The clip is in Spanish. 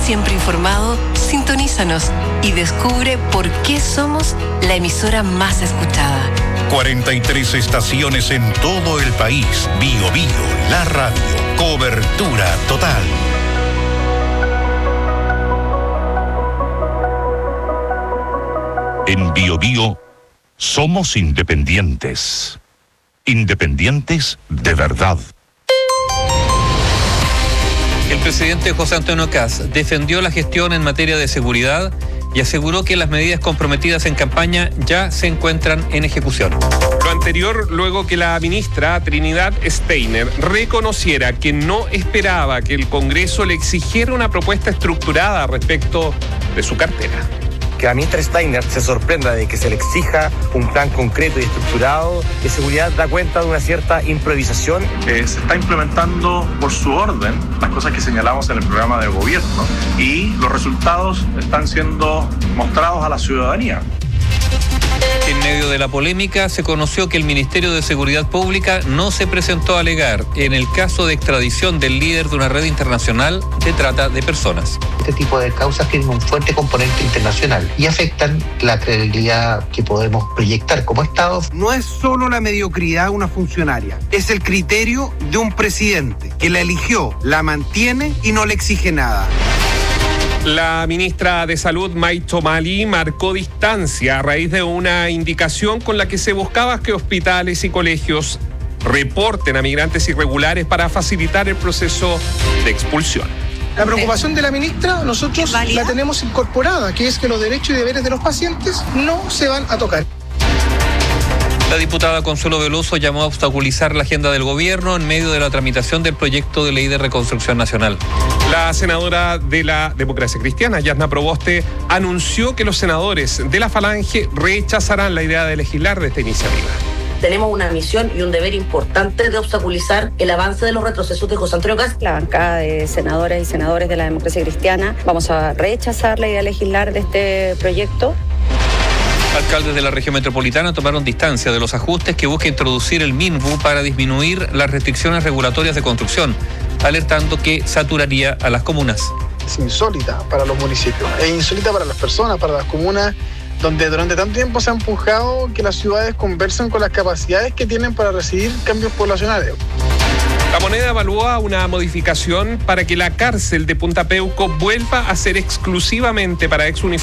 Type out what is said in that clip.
siempre informado, sintonízanos y descubre por qué somos la emisora más escuchada. 43 estaciones en todo el país. Bio Bio, la radio. Cobertura total. En Bio Bio somos independientes. Independientes de verdad. El presidente José Antonio Kast defendió la gestión en materia de seguridad y aseguró que las medidas comprometidas en campaña ya se encuentran en ejecución. Lo anterior luego que la ministra Trinidad Steiner reconociera que no esperaba que el Congreso le exigiera una propuesta estructurada respecto de su cartera. Que la ministra Steiner se sorprenda de que se le exija un plan concreto y estructurado de seguridad da cuenta de una cierta improvisación. Se está implementando por su orden las cosas que señalamos en el programa de gobierno y los resultados están siendo mostrados a la ciudadanía. En medio de la polémica, se conoció que el Ministerio de Seguridad Pública no se presentó a alegar en el caso de extradición del líder de una red internacional de trata de personas. Este tipo de causas tienen un fuerte componente internacional y afectan la credibilidad que podemos proyectar como Estado. No es solo la mediocridad de una funcionaria, es el criterio de un presidente que la eligió, la mantiene y no le exige nada. La ministra de Salud, May Tomali, marcó distancia a raíz de una indicación con la que se buscaba que hospitales y colegios reporten a migrantes irregulares para facilitar el proceso de expulsión. La preocupación de la ministra nosotros la tenemos incorporada, que es que los derechos y deberes de los pacientes no se van a tocar. La diputada Consuelo Veloso llamó a obstaculizar la agenda del gobierno en medio de la tramitación del proyecto de ley de reconstrucción nacional. La senadora de la Democracia Cristiana, Yasna Proboste, anunció que los senadores de la Falange rechazarán la idea de legislar de esta iniciativa. Tenemos una misión y un deber importante de obstaculizar el avance de los retrocesos de José Antonio Kast. La bancada de senadoras y senadores de la Democracia Cristiana vamos a rechazar la idea de legislar de este proyecto. Alcaldes de la región metropolitana tomaron distancia de los ajustes que busca introducir el MINBU para disminuir las restricciones regulatorias de construcción, alertando que saturaría a las comunas. Es insólita para los municipios, es insólita para las personas, para las comunas, donde durante tanto tiempo se ha empujado que las ciudades conversen con las capacidades que tienen para recibir cambios poblacionales. La Moneda evalúa una modificación para que la cárcel de Punta Peuco vuelva a ser exclusivamente para exuniformados